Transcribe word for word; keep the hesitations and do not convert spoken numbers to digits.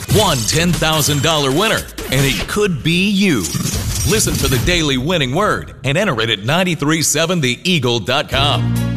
One ten thousand dollars winner, and it could be you. Listen for the Daily Winning Word and enter it at nine three seven the eagle dot com.